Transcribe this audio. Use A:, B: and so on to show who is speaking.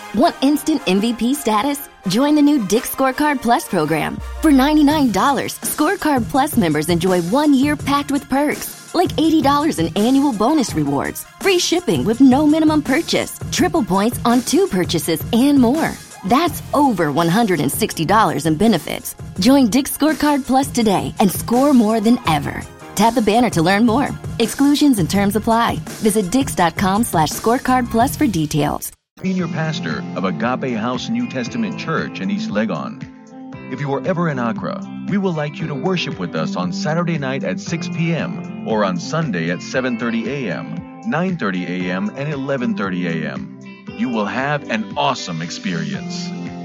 A: Want instant MVP status? Join the new Dick's Scorecard Plus program. For $99, Scorecard Plus members enjoy 1 year packed with perks, like $80 in annual bonus rewards, free shipping with no minimum purchase, triple points on 2 purchases, and more. That's over $160 in benefits. Join Dick's Scorecard Plus today and score more than ever. Tap the banner to learn more. Exclusions and terms apply. Visit dix.com/scorecard plus for details.
B: Senior pastor of Agape House New Testament Church in East Legon. If you are ever in Accra, we would like you to worship with us on Saturday night at 6 p.m. or on Sunday at 7:30 a.m., 9:30 a.m., and 11:30 a.m. You will have an awesome experience.